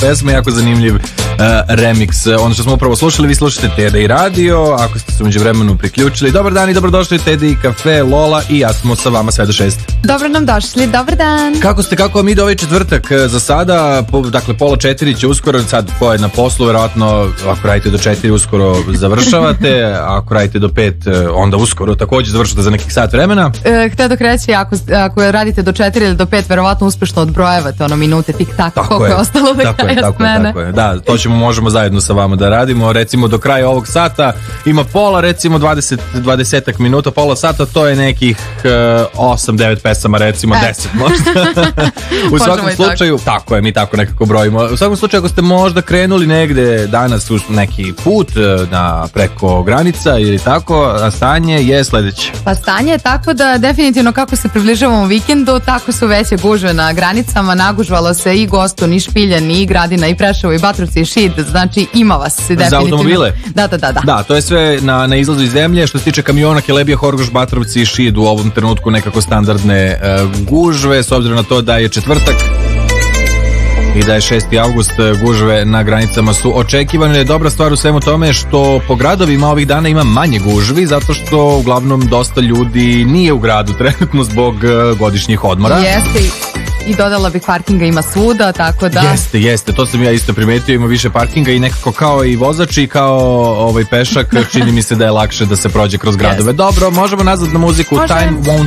pesma, jako zanimljiv remix. Ono što smo upravo slušali, vi slušate TDI Radio, ako ste se umeđu vremenu priključili. Dobar dan i dobrodošli u TDI Cafe, Lola i ja smo sa vama sve do 6. Dobro nam došli, dobar dan. Kako ste, kako vam ide ovaj četvrtak za sada? Dakle, pola 4 će uskoro, sad ko je na poslu, verovatno ako radite do 4 uskoro završavate, ako radite do 5 onda uskoro takođe završate za nekih sat vremena. Htio dok reći, ako radite do 4 ili do 5, verovatno uspešno odbrojevate ono minute, tik-tak, koliko je ostalo do kraja smene. Tako je. Da, to možemo zajedno sa vama da radimo. Recimo do kraja ovog sata ima pola, recimo 20 minuta, pola sata, to je nekih 8-9 pesama, recimo 10 možda. U svakom slučaju, tako je, mi tako nekako brojimo. U svakom slučaju, ako ste možda krenuli negde danas u neki put preko granica ili tako, a stanje je sledeće. Pa stanje je tako da definitivno kako se približavamo vikendu, tako su veće gužve na granicama, nagužvalo se i Goston, i Špiljan, i Gradina, i Preševo, i Batrovci, i Šid, znači ima vas definitivno. Za automobile? Da. Da, to je sve na izlazu iz zemlje. Što se tiče kamiona, Kelebija, Horgoš, Batrovci i Šid u ovom trenutku nekako standardne gužve, s obzirom na to da je četvrtak i da je 6. avgust, gužve na granicama su očekivane. Dobra stvar u svemu tome je što po gradovima ovih dana ima manje gužvi, zato što uglavnom dosta ljudi nije u gradu trenutno zbog godišnjih odmora. Jeste, i dodala bih, parkinga ima svuda, tako da... Jeste, to sam ja isto primetio, ima više parkinga i nekako kao i vozač i kao pešak, čini mi se da je lakše da se prođe kroz gradove. Dobro, možemo nazad na muziku. Time Won't